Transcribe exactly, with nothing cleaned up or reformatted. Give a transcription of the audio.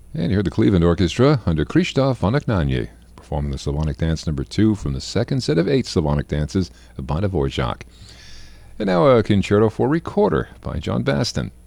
And you heard the Cleveland Orchestra under Krzysztof Anaknanye, performing the Slavonic Dance number two from the second set of eight Slavonic dances by Dvorak. And now a concerto for recorder by John Baston.